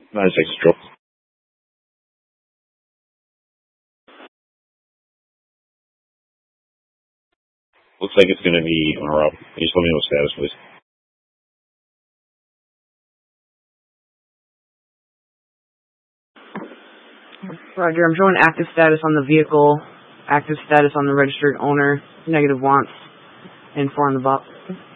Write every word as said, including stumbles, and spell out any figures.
ninety-six control. Looks like it's going to be on our up. Can you just let me know status, please? Roger, I'm showing active status on the vehicle, active status on the registered owner, negative wants, and four on the bot.